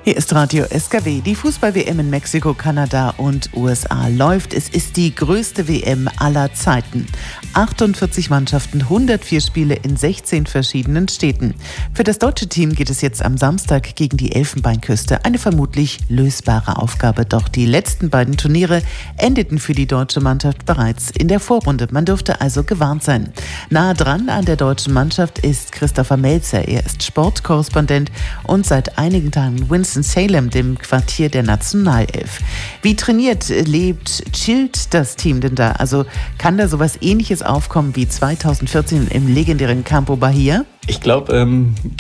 Hier ist Radio SKW. Die Fußball-WM in Mexiko, Kanada und USA läuft. Es ist die größte WM aller Zeiten. 48 Mannschaften, 104 Spiele in 16 verschiedenen Städten. Für das deutsche Team geht es jetzt am Samstag gegen die Elfenbeinküste. Eine vermutlich lösbare Aufgabe. Doch die letzten beiden Turniere endeten für die deutsche Mannschaft bereits in der Vorrunde. Man dürfte also gewarnt sein. Nahe dran an der deutschen Mannschaft ist Christopher Melzer. Er ist Sportkorrespondent und seit einigen Tagen in Winston-Salem, dem Quartier der Nationalelf. Wie trainiert, lebt, chillt das Team denn da? Also kann da sowas Ähnliches aufkommen wie 2014 im legendären Campo Bahia? Ich glaube,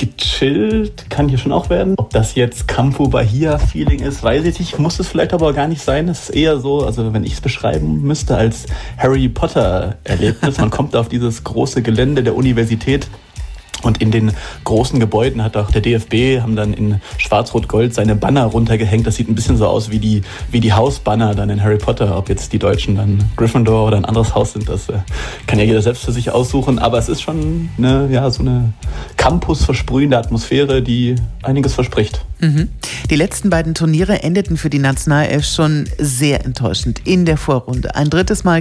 gechillt kann hier schon auch werden. Ob das jetzt Campo Bahia-Feeling ist, weiß ich nicht. Muss es vielleicht aber gar nicht sein. Es ist eher so, also wenn ich es beschreiben müsste, als Harry Potter-Erlebnis. Man kommt auf dieses große Gelände der Universität. Und in den großen Gebäuden hat auch der DFB, haben dann in Schwarz-Rot-Gold seine Banner runtergehängt. Das sieht ein bisschen so aus wie die Hausbanner dann in Harry Potter. Ob jetzt die Deutschen dann Gryffindor oder ein anderes Haus sind, das kann ja jeder selbst für sich aussuchen. Aber es ist schon so eine Campus-versprühende Atmosphäre, die einiges verspricht. Mhm. Die letzten beiden Turniere endeten für die Nationalelf schon sehr enttäuschend in der Vorrunde. Ein drittes Mal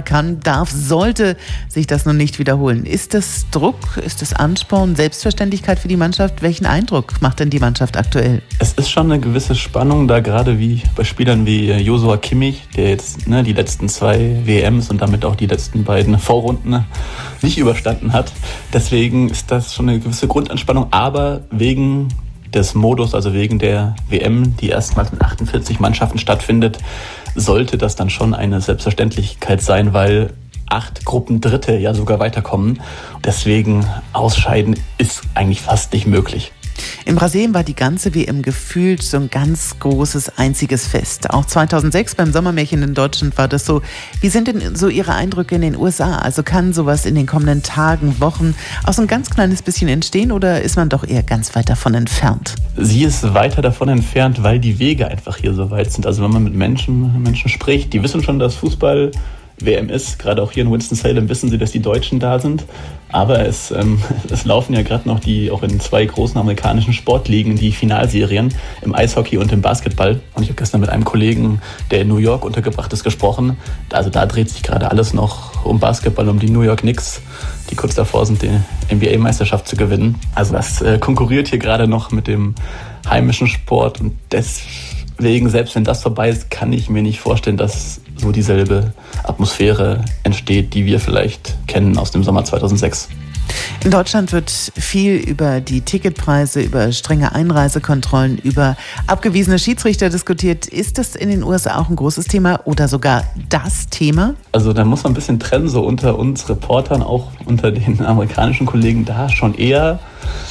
sollte sich das nun nicht wiederholen. Ist das Druck, ist das Ansporn, Selbstverständlichkeit für die Mannschaft? Welchen Eindruck macht denn die Mannschaft aktuell? Es ist schon eine gewisse Spannung da, gerade wie bei Spielern wie Joshua Kimmich, der jetzt die letzten 2 WMs und damit auch die letzten beiden Vorrunden nicht überstanden hat. Deswegen ist das schon eine gewisse Grundanspannung, aber wegen des Modus, also wegen der WM, die erstmals mit 48 Mannschaften stattfindet, sollte das dann schon eine Selbstverständlichkeit sein, weil 8 Gruppendritte ja sogar weiterkommen. Deswegen ausscheiden ist eigentlich fast nicht möglich. In Brasilien war die ganze WM gefühlt so ein ganz großes, einziges Fest. Auch 2006 beim Sommermärchen in Deutschland war das so. Wie sind denn so Ihre Eindrücke in den USA? Also kann sowas in den kommenden Tagen, Wochen auch so ein ganz kleines bisschen entstehen oder ist man doch eher ganz weit davon entfernt? Sie ist weiter davon entfernt, weil die Wege einfach hier so weit sind. Also wenn man mit Menschen spricht, die wissen schon, dass Fußball WM ist. Gerade auch hier in Winston-Salem wissen sie, dass die Deutschen da sind. Aber es laufen ja gerade noch auch in 2 großen amerikanischen Sportligen die Finalserien im Eishockey und im Basketball. Und ich habe gestern mit einem Kollegen, der in New York untergebracht ist, gesprochen. Also da dreht sich gerade alles noch um Basketball, um die New York Knicks, die kurz davor sind, die NBA-Meisterschaft zu gewinnen. Also das konkurriert hier gerade noch mit dem heimischen Sport. Und deswegen, selbst wenn das vorbei ist, kann ich mir nicht vorstellen, dass so dieselbe Atmosphäre entsteht, die wir vielleicht kennen aus dem Sommer 2006. In Deutschland wird viel über die Ticketpreise, über strenge Einreisekontrollen, über abgewiesene Schiedsrichter diskutiert. Ist das in den USA auch ein großes Thema oder sogar das Thema? Also da muss man ein bisschen trennen, so unter uns Reportern, auch unter den amerikanischen Kollegen da schon eher.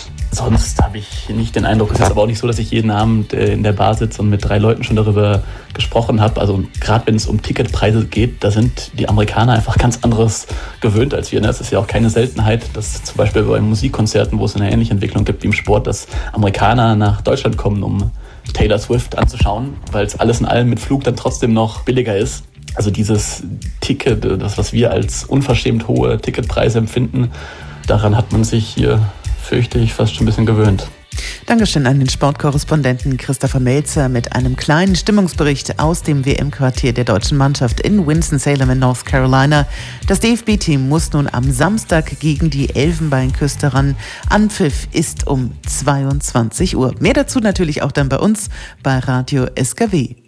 Sonst habe ich nicht den Eindruck, es ist aber auch nicht so, dass ich jeden Abend in der Bar sitze und mit 3 Leuten schon darüber gesprochen habe. Also gerade wenn es um Ticketpreise geht, da sind die Amerikaner einfach ganz anderes gewöhnt als wir. Es ist ja auch keine Seltenheit, dass zum Beispiel bei Musikkonzerten, wo es eine ähnliche Entwicklung gibt wie im Sport, dass Amerikaner nach Deutschland kommen, um Taylor Swift anzuschauen, weil es alles in allem mit Flug dann trotzdem noch billiger ist. Also dieses Ticket, das was wir als unverschämt hohe Ticketpreise empfinden, daran hat man sich hier, fürchte ich, fast schon ein bisschen gewöhnt. Dankeschön an den Sportkorrespondenten Christopher Melzer mit einem kleinen Stimmungsbericht aus dem WM-Quartier der deutschen Mannschaft in Winston-Salem in North Carolina. Das DFB-Team muss nun am Samstag gegen die Elfenbeinküste ran. Anpfiff ist um 22 Uhr. Mehr dazu natürlich auch dann bei uns bei Radio SKW.